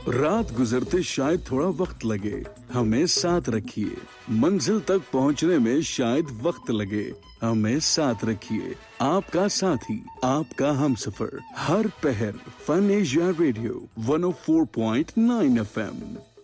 रात गुजरते शायद थोड़ा वक्त लगे, हमें साथ रखिए। मंजिल तक पहुंचने में शायद वक्त लगे, हमें साथ रखिए। आपका साथी, आपका हमसफर, हर पहर। Fun Asia radio 104.9 FM।